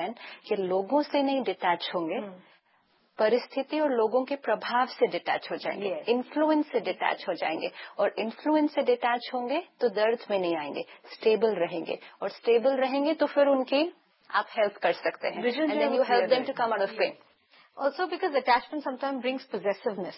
Understand कि लोगों से नहीं डिटैच होंगे, परिस्थिति और लोगों के प्रभाव से डिटैच हो जाएंगे, इन्फ्लुएंस से डिटैच हो जाएंगे, और इन्फ्लुएंस से डिटैच होंगे तो दर्द में नहीं आएंगे, स्टेबल रहेंगे, और स्टेबल रहेंगे तो फिर उनकी आप हेल्प कर सकते हैं, and then you help them to come out of pen. Also, because attachment sometimes brings possessiveness.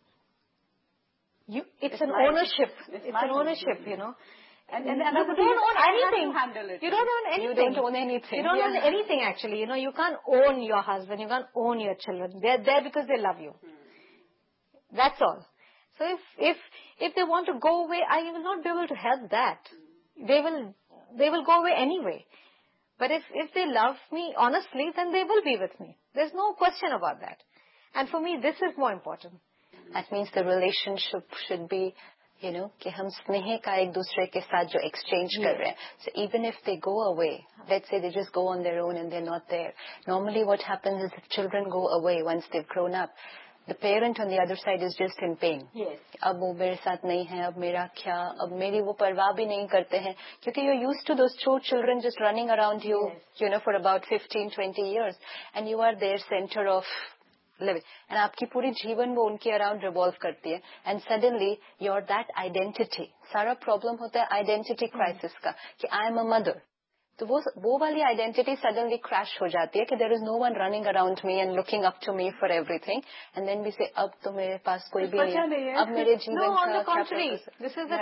It's an ownership. It's an ownership, you know. And you don't own anything. You don't own anything. You don't own anything. You don't own anything, actually. You know, you can't own your husband. You can't own your children. They're there because they love you. That's all. So if they want to go away, I will not be able to help that. They will go away anyway. But if they love me honestly, then they will be with me. There's no question about that. And for me, this is more important. That means the relationship should be, you know, कि हम स्नेह का एक दूसरे के साथ जो exchange कर रहे हैं. So even if they go away, let's say they just go on their own and they're not there. Normally what happens is if children go away once they've grown up, the parent on the other side is just in pain. Yes. अब वो मेरे साथ नहीं है, अब मेरा क्या, अब मेरी वो परवाह भी नहीं करते हैं, क्योंकि you're used to those two children just running around you, you know, for about 15-20 years, and you are their center of living, and आपकी पूरी जीवन वो उनके अराउंड रिवॉल्व करती है, and suddenly your that identity, सारा प्रॉब्लम होता है आइडेंटिटी क्राइसिस का, कि आई एम अ मदर. तो वो वाली आइडेंटिटी सडनली क्रैश हो जाती है कि there is no one running around me and looking up to me for everything, and then we से अब तो मेरे पास कोई भी नहीं है, अब मेरे जीवन का क्या purpose. This is the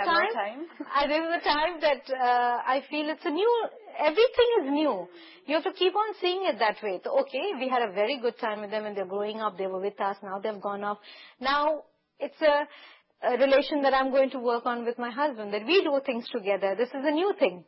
time that I feel it's a new. Everything is new. You have to keep on seeing it that way. So, okay, we had a very good time with them when they're growing up. They were with us. Now they've gone off. Now it's a relation that I'm going to work on with my husband, that we do things together. This is a new thing.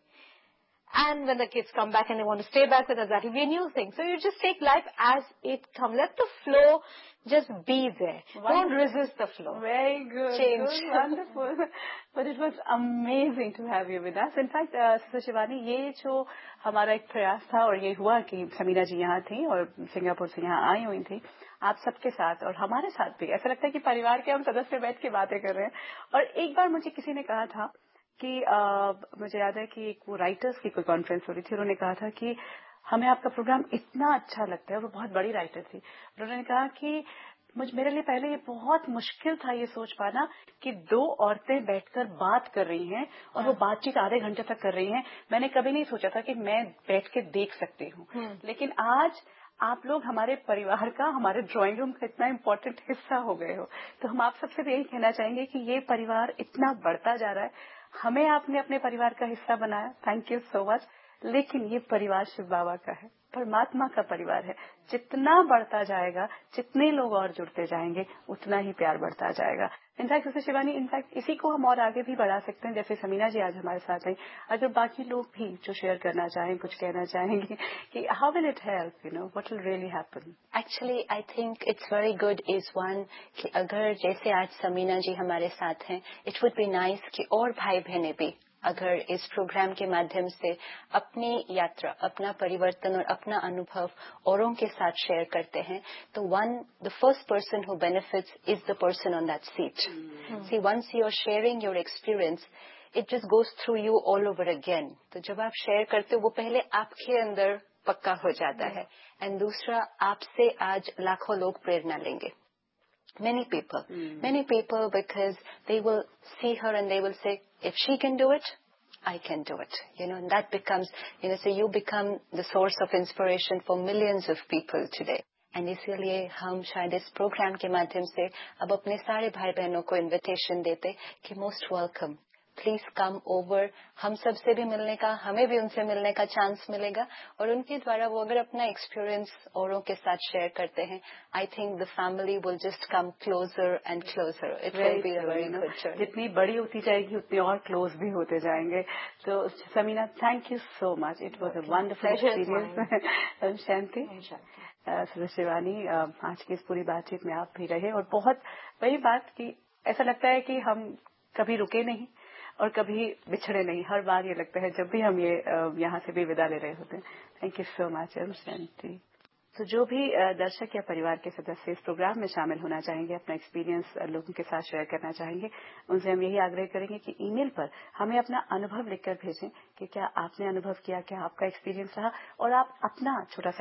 And when the kids come back and they want to stay back with us, that will be a new thing. So you just take life as it comes. Let the flow just be there. Don't resist the flow. Very good. Change. Good, wonderful. But it was amazing to have you with us. In fact, Sister Shivani, ये जो हमारा एक प्रयास था और ये हुआ कि समीना जी यहाँ थी और सिंगापुर से यहाँ आई हुई थी, आप सबके साथ और हमारे साथ भी ऐसा लगता है कि परिवार के हम सदस्य बैठ के बातें कर रहे हैं. और एक बार मुझे किसी ने कहा था कि मुझे याद है कि वो राइटर्स की कोई कॉन्फ्रेंस हो रही थी, उन्होंने कहा था कि हमें आपका प्रोग्राम इतना अच्छा लगता है. वो बहुत बड़ी राइटर थी. उन्होंने कहा कि मेरे लिए पहले ये बहुत मुश्किल था ये सोच पाना कि दो औरतें बैठकर बात कर रही हैं और वो बातचीत आधे घंटे तक कर रही हैं. मैंने कभी नहीं सोचा था कि मैं बैठ के देख सकती हूँ. लेकिन आज आप लोग हमारे परिवार का, हमारे ड्राइंग रूम का इतना इम्पोर्टेंट हिस्सा हो गए हो. तो हम आप सबसे यही कहना चाहेंगे कि ये परिवार इतना बढ़ता जा रहा है. हमें आपने अपने परिवार का हिस्सा बनाया. Thank you so much. लेकिन ये परिवार शिव बाबा का है, परमात्मा का परिवार है. जितना बढ़ता जाएगा, जितने लोग और जुड़ते जाएंगे, उतना ही प्यार बढ़ता जाएगा. इनफैक्ट सिस्टर शिवानी, इनफैक्ट इसी को हम और आगे भी बढ़ा सकते हैं. जैसे समीना जी आज हमारे साथ हैं, अगर बाकी लोग भी जो शेयर करना चाहें, कुछ कहना चाहेंगे कि how will it help, you know, what will really happen. Actually I think it's very good is one कि अगर जैसे आज समीना जी हमारे साथ हैं, इट वुड बी नाइस कि और भाई बहनें भी अगर इस प्रोग्राम के माध्यम से अपनी यात्रा, अपना परिवर्तन और अपना अनुभव औरों के साथ शेयर करते हैं, तो the first person who benefits is the person on that seat. See once you are sharing your experience, it just goes through you all over again. तो जब आप शेयर करते हो वो पहले आपके अंदर पक्का हो जाता है, एंड दूसरा आपसे आज लाखों लोग प्रेरणा लेंगे. Many people, because they will see her and they will say, if she can do it, I can do it. You know, and that becomes, you know, so you become the source of inspiration for millions of people today. And इसीलिए हम शायद इस programme के माध्यम से अब अपने सारे भाई बहनों को इनविटेशन देते कि most welcome, please come over. हम सबसे भी मिलने का, हमें भी उनसे मिलने का चांस मिलेगा, और उनके द्वारा वो अगर अपना एक्सपीरियंस औरों के साथ शेयर करते हैं, I think the family will just come closer and closer. It will be a very good journey. जितनी बड़ी होती जाएगी उतनी और क्लोज भी होते जाएंगे. तो Samina, thank you so much. It was a wonderful experience. शांति, सुरेश शिवानी, आज की इस पूरी बातचीत में आप भी रहे, और बहुत वही बात कि ऐसा लगता है कि हम कभी रुके नहीं और कभी बिछड़े नहीं. हर बार ये लगता है जब भी हम ये यहाँ से भी विदा ले रहे होते हैं. Thank you so much. शांति. तो जो भी दर्शक या परिवार के सदस्य इस प्रोग्राम में शामिल होना चाहेंगे, अपना एक्सपीरियंस लोगों के साथ शेयर करना चाहेंगे, उनसे हम यही आग्रह करेंगे कि ईमेल पर हमें अपना अनुभव लिखकर भेजें कि क्या आपने अनुभव किया, क्या आपका एक्सपीरियंस रहा, और आप अपना छोटा सा